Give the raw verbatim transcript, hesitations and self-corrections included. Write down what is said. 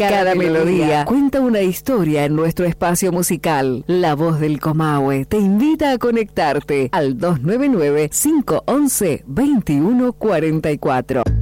Cada, Cada melodía, melodía cuenta una historia en nuestro espacio musical. La Voz del Comahue te invita a conectarte al dos nueve nueve, cinco uno uno, dos uno cuatro cuatro.